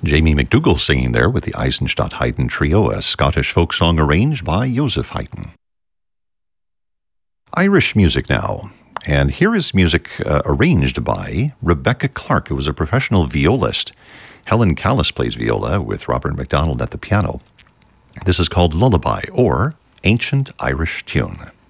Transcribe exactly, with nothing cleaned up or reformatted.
Jamie McDougall singing there with the Eisenstadt Haydn Trio, a Scottish folk song arranged by Joseph Haydn. Irish music now. And here is music uh, arranged by Rebecca Clark, who was a professional violist. Helen Callis plays viola with Robert MacDonald at the piano. This is called Lullaby, or Ancient Irish Tune.